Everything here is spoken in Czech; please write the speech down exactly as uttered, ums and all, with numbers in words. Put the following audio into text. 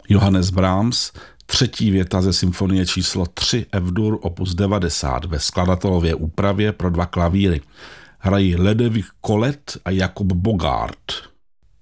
Johannes Brahms, třetí věta ze symfonie číslo tři F-dur opus devadesát ve skladatelově úpravě pro dva klavíry. Hrají Ludovic Collet a Jakub Bogart.